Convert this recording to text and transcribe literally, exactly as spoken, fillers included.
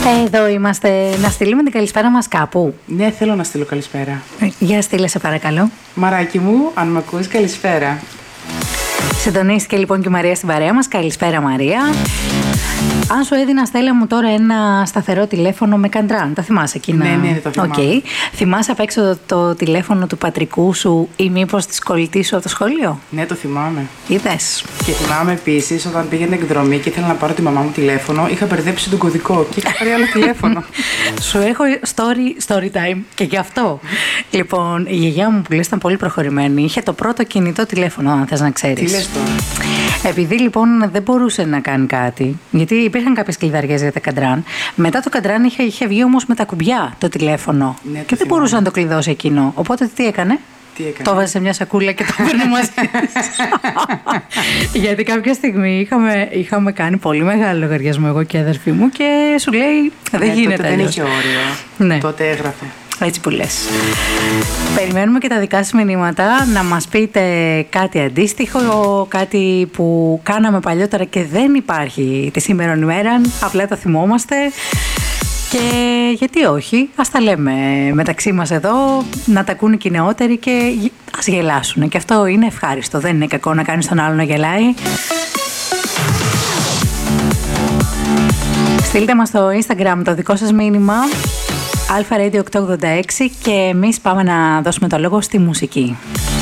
Εδώ είμαστε. Να στείλουμε την καλησπέρα μας κάπου. Ναι, θέλω να στείλω καλησπέρα. Για στείλε, σε παρακαλώ. Μαράκι μου, αν με ακούεις, καλησπέρα. Συντονίστηκε λοιπόν και η Μαρία στην παρέα μας. Καλησπέρα, Μαρία. Αν σου έδινα, Στέλλα μου, τώρα ένα σταθερό τηλέφωνο με καντράν, τα θυμάσαι εκείνα? Ναι, ναι, το θυμάμαι. Okay. Θυμάσαι απ' έξω το, το τηλέφωνο του πατρικού σου ή μήπως της κολλητής σου από το σχολείο? Ναι, το θυμάμαι. Είδες. Και θυμάμαι επίσης όταν πήγαινε εκδρομή και ήθελα να πάρω τη μαμά μου τηλέφωνο, είχα μπερδέψει τον κωδικό και είχα πάρει άλλο τηλέφωνο. Σου έχω story, story time και γι' αυτό. Λοιπόν, η γιαγιά μου που λες ήταν πολύ προχωρημένη, είχε το πρώτο κινητό τηλέφωνο, αν θες να ξέρεις. Τι λες τώρα? Επειδή λοιπόν δεν μπορούσε να κάνει κάτι, γιατί υπήρχαν κάποιες κλειδαριές για τα καντράν, μετά το καντράν είχε, είχε βγει όμως με τα κουμπιά το τηλέφωνο. Ναι, το και δεν θυμάμαι. μπορούσε να το κλειδώσει εκείνο. Οπότε τι έκανε? Τι έκανε? Το βάζε σε μια σακούλα και το έπαιρνε μαζί. Γιατί κάποια στιγμή είχαμε, είχαμε κάνει πολύ μεγάλο λογαριασμό εγώ και η αδερφή μου και σου λέει δεν Ναι, γίνεται τότε δεν αλλιώς. είχε όριο. Ναι. Τότε έγραφε. Έτσι που λες. Περιμένουμε και τα δικά σας μηνύματα, να μας πείτε κάτι αντίστοιχο, κάτι που κάναμε παλιότερα και δεν υπάρχει τη σήμερα ημέρα, απλά τα θυμόμαστε. Και γιατί όχι, ας τα λέμε μεταξύ μας εδώ, να τα ακούνε και οι νεότεροι και ας γελάσουν. Και αυτό είναι ευχάριστο, δεν είναι κακό να κάνεις τον άλλο να γελάει. Στείλτε μας στο Instagram το δικό σας μήνυμα αλφα ρέιντιο οκτακόσια ογδόντα έξι και εμείς πάμε να δώσουμε το λόγο στη μουσική.